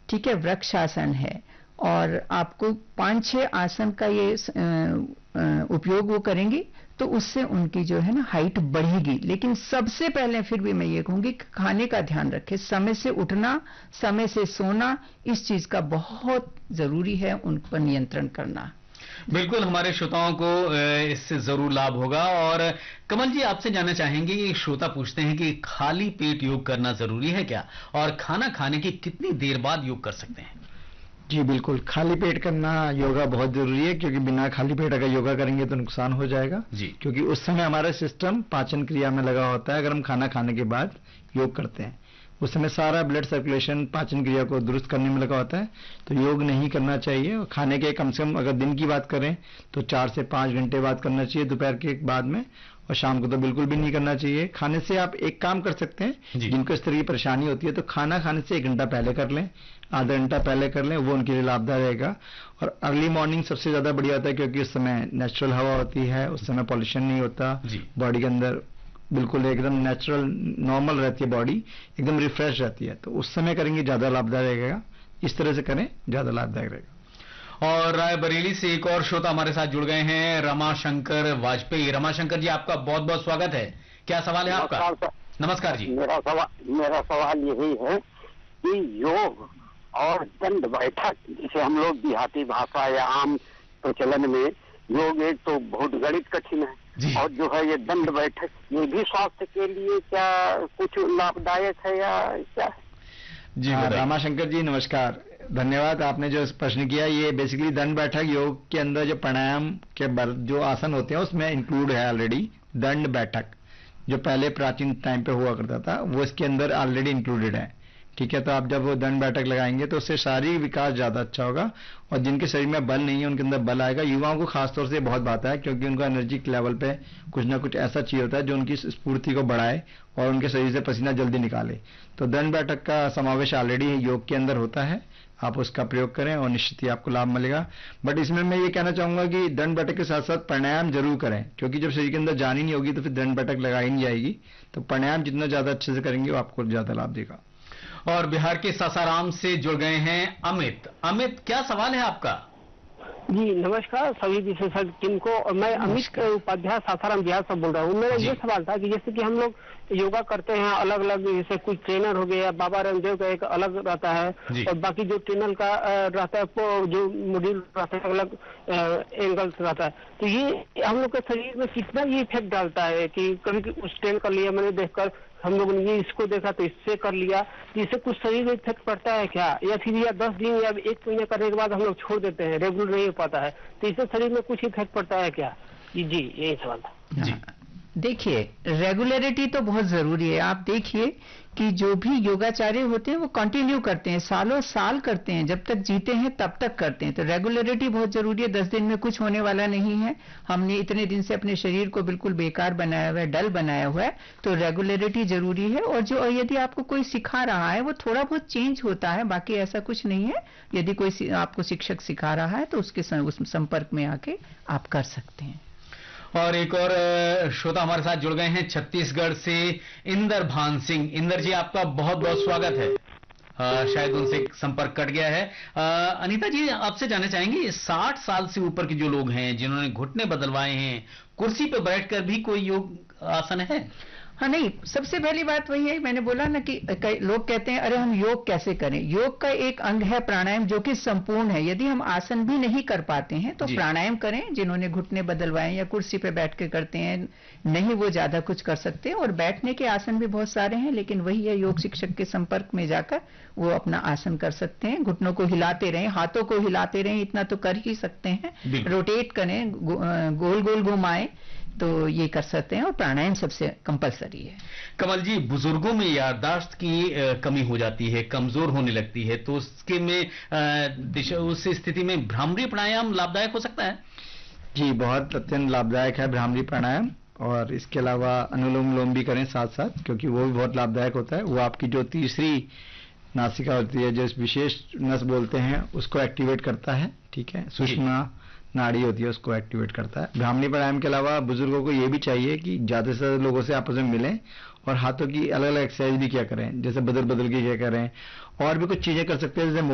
ठीक है, वृक्षासन है, और आपको 5-6 आसन का ये उपयोग वो करेंगे तो उससे उनकी जो है ना हाइट बढ़ेगी। लेकिन सबसे पहले फिर भी मैं ये कहूंगी कि खाने का ध्यान रखें, समय से उठना, समय से सोना, इस चीज का बहुत जरूरी है उन पर नियंत्रण करना। बिल्कुल, हमारे श्रोताओं को इससे जरूर लाभ होगा। और कमल जी, आपसे जानना चाहेंगे कि श्रोता पूछते हैं कि खाली पेट योग करना जरूरी है क्या, और खाना खाने की कितनी देर बाद योग कर सकते हैं? जी बिल्कुल, खाली पेट करना योगा बहुत जरूरी है, क्योंकि बिना खाली पेट अगर योगा करेंगे तो नुकसान हो जाएगा जी। क्योंकि उस समय हमारा सिस्टम पाचन क्रिया में लगा होता है। अगर हम खाना खाने के बाद योग करते हैं, उस समय सारा ब्लड सर्कुलेशन पाचन क्रिया को दुरुस्त करने में लगा होता है, तो योग नहीं करना चाहिए। और खाने के कम से कम अगर दिन की बात करें तो 4 से 5 घंटे बाद करना चाहिए, दोपहर के बाद में, और शाम को तो बिल्कुल भी नहीं करना चाहिए। खाने से आप एक काम कर सकते हैं, जिनको इस तरह की परेशानी होती है तो खाना खाने से 1 घंटा पहले कर लें, आधा घंटा पहले कर लें, वो उनके लिए लाभदायक रहेगा। और अर्ली मॉर्निंग सबसे ज्यादा बढ़िया होता है, क्योंकि उस समय नेचुरल हवा होती है, उस समय पॉल्यूशन नहीं होता, बॉडी के अंदर बिल्कुल एकदम नेचुरल नॉर्मल रहती है, बॉडी एकदम रिफ्रेश रहती है, तो उस समय करेंगे ज्यादा लाभदायक रहेगा। इस तरह से करें, ज्यादा लाभदायक रहेगा। और रायबरेली से एक और श्रोता हमारे साथ जुड़ गए हैं, रमाशंकर वाजपेयी। रमाशंकर जी, आपका बहुत बहुत स्वागत है। क्या सवाल है आपका? नमस्कार जी। मेरा सवाल यही है कि योग और दंड बैठक, जिसे हम लोग देहाती भाषा या आम प्रचलन में योग, एक तो बहुत गणित कठिन है, और जो है ये दंड बैठक, ये भी स्वास्थ्य के लिए क्या कुछ लाभदायक है या क्या? जी रामाशंकर जी नमस्कार, धन्यवाद। आपने जो प्रश्न किया, ये बेसिकली दंड बैठक योग के अंदर जो प्राणायाम के जो आसन होते हैं उसमें इंक्लूड है ऑलरेडी। दंड बैठक जो पहले प्राचीन टाइम पे हुआ करता था, वो इसके अंदर ऑलरेडी इंक्लूडेड है, ठीक है। तो आप जब वो दंड बैठक लगाएंगे तो उससे शारीरिक विकास ज्यादा अच्छा होगा, और जिनके शरीर में बल नहीं है उनके अंदर बल आएगा। युवाओं को खासतौर से बहुत बात है, क्योंकि उनका एनर्जी लेवल पे कुछ ना कुछ ऐसा चाहिए होता है जो उनकी स्फूर्ति को बढ़ाए और उनके शरीर से पसीना जल्दी निकाले। तो दंड बैठक का समावेश ऑलरेडी योग के अंदर होता है, आप उसका प्रयोग करें और निश्चित ही आपको लाभ मिलेगा। बट इसमें मैं ये कहना चाहूंगा कि दंड बैठक के साथ साथ प्राणायाम जरूर करें, क्योंकि जब शरीर के अंदर जान ही नहीं होगी तो फिर दंड बैठक लगाई नहीं जाएगी। तो प्राणायाम जितना ज्यादा अच्छे से करेंगे वो आपको ज्यादा लाभ देगा। और बिहार के सासाराम से जुड़ गए हैं अमित। अमित, क्या सवाल है आपका? जी नमस्कार सभी विशेषज्ञ टीम को, और मैं अमित उपाध्याय सासाराम बिहार से बोल रहा हूँ। मेरा ये सवाल था कि जैसे कि हम लोग योगा करते हैं अलग अलग, जैसे कुछ ट्रेनर हो गया, बाबा रामदेव का एक अलग रहता है, और बाकी जो ट्रेनर का रहता है जो मॉड्यूल रहता है अलग एंगल से रहता है। तो ये हम लोग के शरीर में कितना ये इफेक्ट डालता है कि कभी उस ट्रेन कर लिया मैंने देखकर, हम लोगों ने ये इसको देखा तो इससे कर लिया, इससे कुछ शरीर में इफेक्ट पड़ता है क्या, या फिर या 10 दिन या 1 महीने करने के बाद हम लोग छोड़ देते हैं, रेगुलर नहीं हो पाता है, तो इससे शरीर में कुछ इफेक्ट पड़ता है क्या? जी यही सवाल था जी। देखिए, रेगुलरिटी तो बहुत जरूरी है। आप देखिए कि जो भी योगाचार्य होते हैं वो कंटिन्यू करते हैं, सालों साल करते हैं, जब तक जीते हैं तब तक करते हैं। तो रेगुलरिटी बहुत जरूरी है। 10 दिन में कुछ होने वाला नहीं है। हमने इतने दिन से अपने शरीर को बिल्कुल बेकार बनाया हुआ है, डल बनाया हुआ है, तो रेगुलरिटी जरूरी है। और जो यदि आपको कोई सिखा रहा है वो थोड़ा बहुत चेंज होता है, बाकी ऐसा कुछ नहीं है। यदि कोई आपको शिक्षक सिखा रहा है तो उसके उस संपर्क में आके आप कर सकते हैं। और एक और श्रोता हमारे साथ जुड़ गए हैं छत्तीसगढ़ से, इंदर भान सिंह। इंदर जी, आपका बहुत बहुत स्वागत है। शायद उनसे संपर्क कट गया है। अनीता जी, आपसे जानना चाहेंगे, 60 साल से ऊपर के जो लोग हैं जिन्होंने घुटने बदलवाए हैं, कुर्सी पर बैठकर भी कोई योग आसन है? हाँ, नहीं, सबसे पहली बात वही है, मैंने बोला ना कि लोग कहते हैं अरे हम योग कैसे करें। योग का एक अंग है प्राणायाम, जो कि संपूर्ण है। यदि हम आसन भी नहीं कर पाते हैं तो प्राणायाम करें। जिन्होंने घुटने बदलवाए या कुर्सी पे बैठ के करते हैं, नहीं वो ज्यादा कुछ कर सकते हैं। और बैठने के आसन भी बहुत सारे हैं, लेकिन वही है, योग शिक्षक के संपर्क में जाकर वो अपना आसन कर सकते हैं। घुटनों को हिलाते रहें, हाथों को हिलाते रहें, इतना तो कर ही सकते हैं। रोटेट करें, गोल गोल घुमाएं, तो ये कर सकते हैं। और प्राणायाम सबसे कंपलसरी है। कमल जी, बुजुर्गों में याददाश्त की कमी हो जाती है, कमजोर होने लगती है, तो उसके में उस स्थिति में भ्रामरी प्राणायाम लाभदायक हो सकता है? जी, बहुत अत्यंत लाभदायक है भ्रामरी प्राणायाम। और इसके अलावा अनुलोम विलोम भी करें साथ साथ, क्योंकि वो भी बहुत लाभदायक होता है। वो आपकी जो तीसरी नासिका होती है, जो विशेष नस बोलते हैं, उसको एक्टिवेट करता है, ठीक है। सुषमा नाड़ी होती है, उसको एक्टिवेट करता है। भ्रामरी प्राणायाम के अलावा बुजुर्गों को ये भी चाहिए कि ज्यादा से ज्यादा लोगों से आपस में मिलें और हाथों की अलग अलग एक्सरसाइज भी किया करें, जैसे बदल बदल के किया करें। और भी कुछ चीजें कर सकते हैं, जैसे